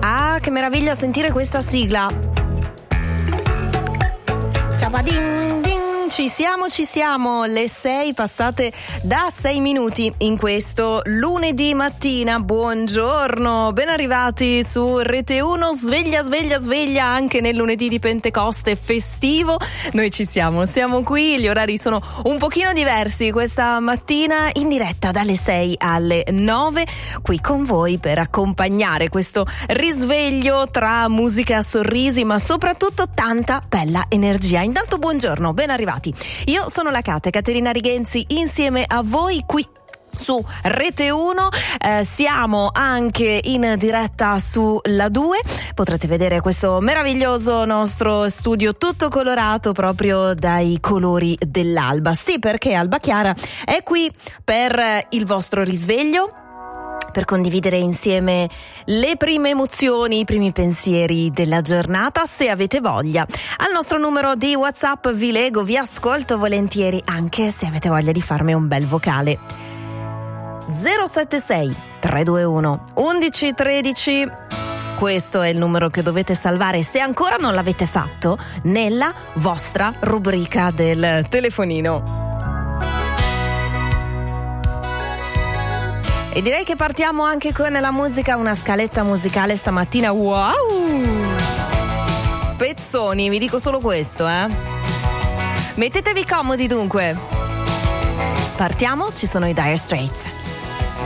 Ah, che meraviglia sentire questa sigla. Ciapadin, din. Ci siamo, le 6 passate da 6 minuti in questo lunedì mattina. Buongiorno, ben arrivati su Rete 1, sveglia anche nel lunedì di Pentecoste festivo. Noi siamo qui, gli orari sono un pochino diversi questa mattina, in diretta dalle 6 alle 9, qui con voi per accompagnare questo risveglio tra musica, sorrisi, ma soprattutto tanta bella energia. Intanto buongiorno, ben arrivati. Io sono la Caterina Righenzi insieme a voi qui su Rete 1, siamo anche in diretta sulla 2, potrete vedere questo meraviglioso nostro studio tutto colorato proprio dai colori dell'alba. Sì, perché Alba Chiara è qui per il vostro risveglio, per condividere insieme le prime emozioni, i primi pensieri della giornata, se avete voglia. Al nostro numero di WhatsApp vi leggo, vi ascolto volentieri, anche se avete voglia di farmi un bel vocale. 076 321 1113. Questo è il numero che dovete salvare, se ancora non l'avete fatto, nella vostra rubrica del telefonino. E direi che partiamo anche con la musica, una scaletta musicale stamattina. Wow! Pezzoni, vi dico solo questo, Mettetevi comodi dunque. Partiamo, ci sono i Dire Straits.